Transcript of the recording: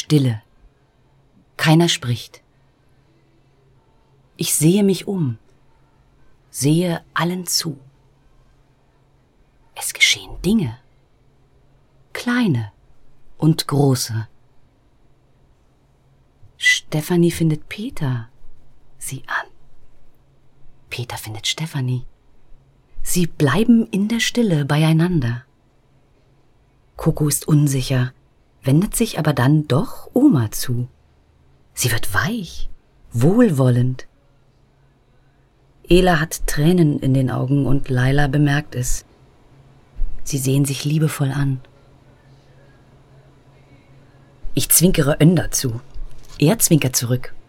Stille. Keiner spricht. Ich sehe mich um, sehe allen zu. Es geschehen Dinge, kleine und große. Stefanie findet Peter, sieh an. Peter findet Stefanie. Sie bleiben in der Stille beieinander. Coco ist unsicher, wendet sich aber dann doch Oma zu. Sie wird weich, wohlwollend. Ela hat Tränen in den Augen und Laila bemerkt es. Sie sehen sich liebevoll an. Ich zwinkere Önder zu. Er zwinkert zurück.